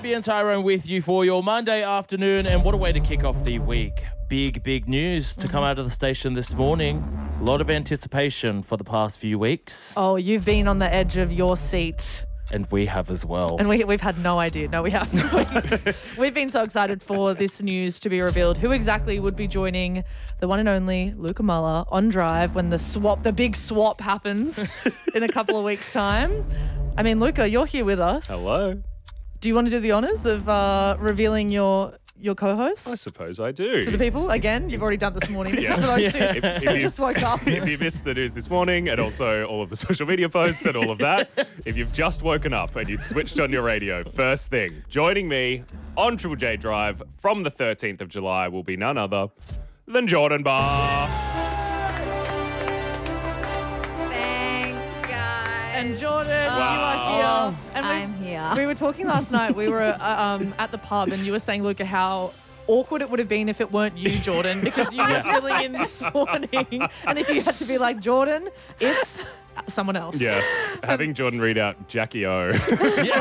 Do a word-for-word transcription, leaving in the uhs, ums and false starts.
Abby and Tyrone with you for your Monday afternoon, and what a way to kick off the week. Big, big news to come out of the station this morning. A lot of anticipation for the past few weeks, Oh, you've been on the edge of your seat. and we have as well. And we, we've had no idea. No, we haven't. We've been so excited for this news to be revealed. Who exactly would be joining the one and only Luca Muller on Drive when the swap, the big swap happens in a couple of weeks' time? I mean, Luca, you're here with us. Hello. Do you want to do the honours of uh, revealing your your co-host I suppose I do. to the people? Again, you've already done this morning. This Yeah. is for those who If, if who you, just woke up. if you missed the news this morning and also all of the social media posts and all of that, if you've just woken up and you switched on your radio, first thing, joining me on Triple J Drive from the thirteenth of July will be none other than Jordan Barr. Thanks, guys. And Jordan, Wow. you are here. And we, I'm here. We were talking last night. We were uh, um, at the pub, and you were saying, Luca, how awkward it would have been if it weren't you, Jordan, because you were filling in this morning. And if you had to be like, Jordan, it's someone else. Yes, having Jordan read out Jackie O.